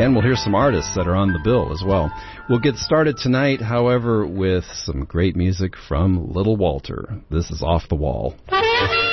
And we'll hear some artists that are on the bill as well. We'll get started tonight, however, with some great music from Little Walter. This is Off the Wall.